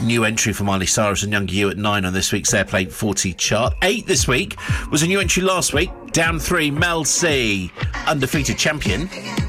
New entry for Miley Cyrus and Younger You at 9 on this week's Airplay 40 chart. 8 this week was a new entry last week. Down 3, Mel C, undefeated champion.